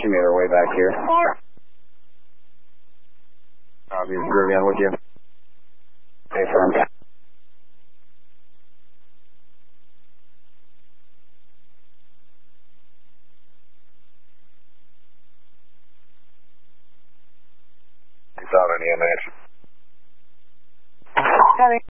estimator way back here. Copy, Groovy, I'm with you. Stay firm. He's out on EMH. Copy.